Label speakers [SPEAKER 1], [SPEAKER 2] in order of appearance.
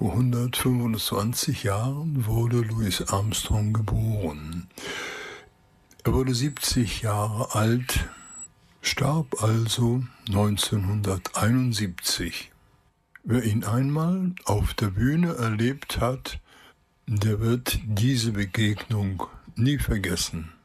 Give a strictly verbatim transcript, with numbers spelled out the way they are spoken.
[SPEAKER 1] Vor hundertfünfundzwanzig Jahren wurde Louis Armstrong geboren. Er wurde siebzig Jahre alt, starb also neunzehnhunderteinundsiebzig. Wer ihn einmal auf der Bühne erlebt hat, der wird diese Begegnung nie vergessen.